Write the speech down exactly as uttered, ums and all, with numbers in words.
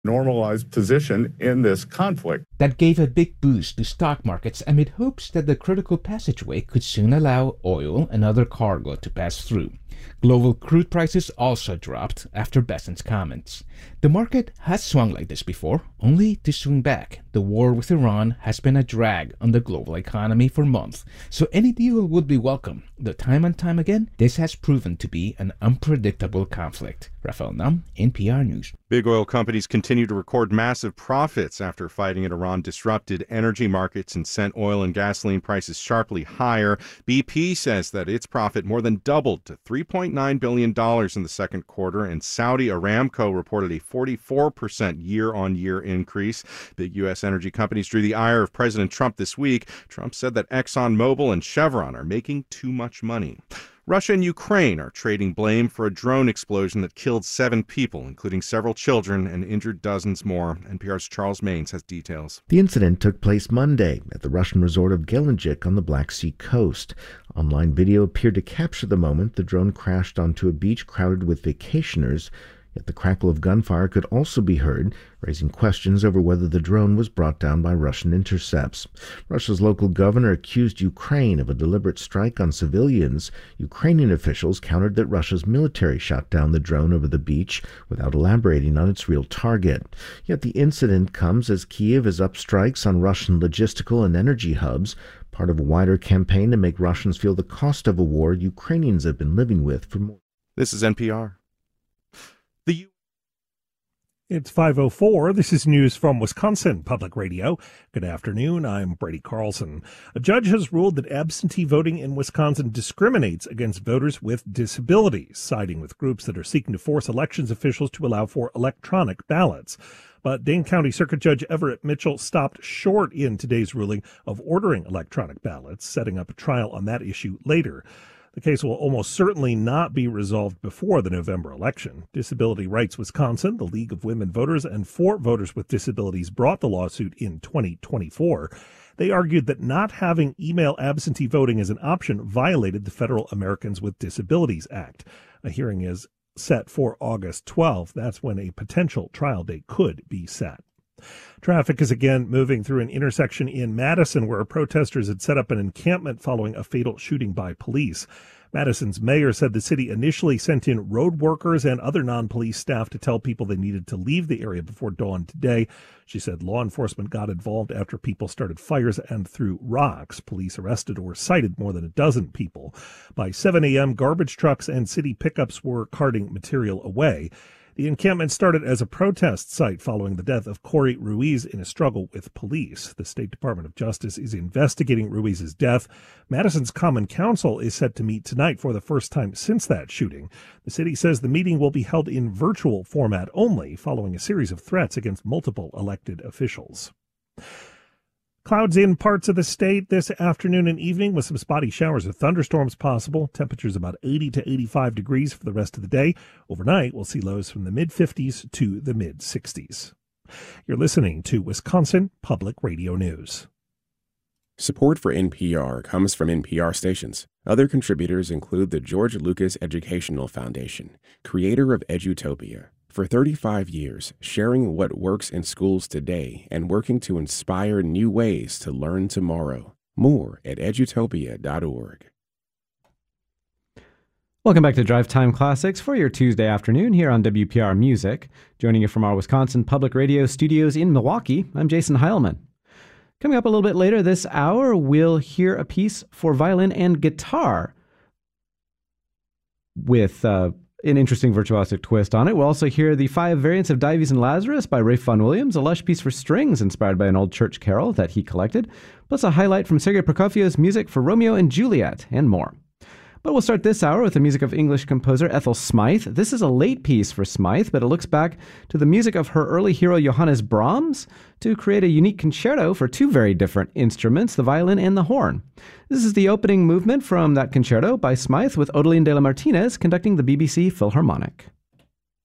normalized position in this conflict. That gave a big boost to stock markets amid hopes that the critical passageway could soon allow oil and other cargo to pass through. Global crude prices also dropped after Bessent's comments. The market has swung like this before, only to swing back. The war with Iran has been a drag on the global economy for months, so any deal would be welcome. Though time and time again, this has proven to be an unpredictable conflict. Rafael Nam, N P R News. Big oil companies continue to record massive profits after fighting in Iran disrupted energy markets and sent oil and gasoline prices sharply higher. B P says that its profit more than doubled to three point nine billion dollars in the second quarter, and Saudi Aramco reported a forty-four percent year-on-year increase. Big U S energy companies drew the ire of President Trump this week. Trump said that ExxonMobil and Chevron are making too much money. Russia and Ukraine are trading blame for a drone explosion that killed seven people, including several children, and injured dozens more. N P R's Charles Maines has details. The incident took place Monday at the Russian resort of Gelendzhik on the Black Sea coast. Online video appeared to capture the moment the drone crashed onto a beach crowded with vacationers. Yet the crackle of gunfire could also be heard, raising questions over whether the drone was brought down by Russian intercepts. Russia's local governor accused Ukraine of a deliberate strike on civilians. Ukrainian officials countered that Russia's military shot down the drone over the beach without elaborating on its real target. Yet the incident comes as Kyiv is up strikes on Russian logistical and energy hubs, part of a wider campaign to make Russians feel the cost of a war Ukrainians have been living with for more. This is N P R. The U- It's five oh four. This is news from Wisconsin Public Radio. Good afternoon. I'm Brady Carlson. A judge has ruled that absentee voting in Wisconsin discriminates against voters with disabilities, siding with groups that are seeking to force elections officials to allow for electronic ballots. But Dane County Circuit Judge Everett Mitchell stopped short in today's ruling of ordering electronic ballots, setting up a trial on that issue later. The case will almost certainly not be resolved before the November election. Disability Rights Wisconsin, the League of Women Voters, and four voters with disabilities brought the lawsuit in twenty twenty-four. They argued that not having email absentee voting as an option violated the Federal Americans with Disabilities Act. A hearing is set for August twelfth. That's when a potential trial date could be set. Traffic is again moving through an intersection in Madison where protesters had set up an encampment following a fatal shooting by police. Madison's mayor said the city initially sent in road workers and other non-police staff to tell people they needed to leave the area before dawn today. She said law enforcement got involved after people started fires and threw rocks. Police arrested or cited more than a dozen people. By seven a.m., garbage trucks and city pickups were carting material away. The encampment started as a protest site following the death of Corey Ruiz in a struggle with police. The State Department of Justice is investigating Ruiz's death. Madison's Common Council is set to meet tonight for the first time since that shooting. The city says the meeting will be held in virtual format only, following a series of threats against multiple elected officials. Clouds in parts of the state this afternoon and evening with some spotty showers or thunderstorms possible. Temperatures about eighty to eighty-five degrees for the rest of the day. Overnight, we'll see lows from the mid-fifties to the mid-sixties. You're listening to Wisconsin Public Radio News. Support for N P R comes from N P R stations. Other contributors include the George Lucas Educational Foundation, creator of Edutopia. For thirty-five years, sharing what works in schools today and working to inspire new ways to learn tomorrow. More at edutopia dot org. Welcome back to Drive Time Classics for your Tuesday afternoon here on W P R Music. Joining you from our Wisconsin Public Radio studios in Milwaukee, I'm Jason Heilman. Coming up a little bit later this hour, we'll hear a piece for violin and guitar with uh, an interesting virtuosic twist on it. We'll also hear the five variants of Dives and Lazarus by Rafe Vaughan Williams, a lush piece for strings inspired by an old church carol that he collected, plus a highlight from Sergei Prokofiev's music for Romeo and Juliet, and more. But we'll start this hour with the music of English composer Ethel Smythe. This is a late piece for Smythe, but it looks back to the music of her early hero Johannes Brahms to create a unique concerto for two very different instruments, the violin and the horn. This is the opening movement from that concerto by Smythe with Odeline de la Martinez conducting the B B C Philharmonic.